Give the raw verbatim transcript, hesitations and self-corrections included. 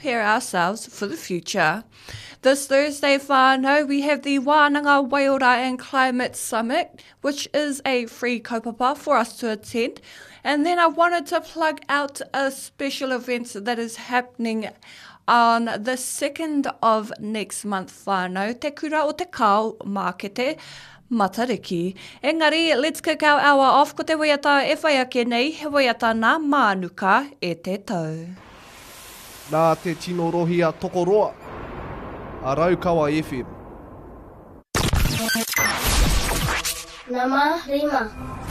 prepare ourselves for the future. This Thursday, whānau, we have the Wānanga Wairora and Climate Summit, which is a free kaupapa for us to attend. And then I wanted to plug out a special event that is happening on the second of next month, whānau, te kura o te kao mākete Matariki. Engari, let's kick our hour off ko te waiata e whai ake nei, he waiata nā mānuka e te tau. Nā te tino rohi a Tokoroa, a Raukawa F M. Nama Rima.